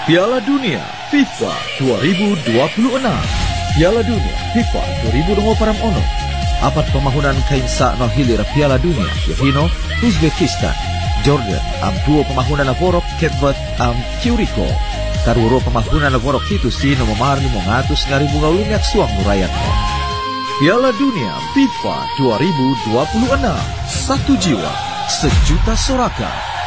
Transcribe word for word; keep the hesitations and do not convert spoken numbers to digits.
Piala Dunia FIFA dua ribu dua puluh enam. Piala Dunia FIFA dua ribu dua puluh enam. Apat pemahunan kainsa no hilir Piala Dunia Yahino Uzbekistan, Jordan am duo pemahunan naborok Cape am Curacao. Karuro pemahunan naborok itu si no memarni mongatus ngari bunga ulunyak suang nurayat. Piala Dunia FIFA dua ribu dua puluh enam. Satu jiwa, sejuta sorakan.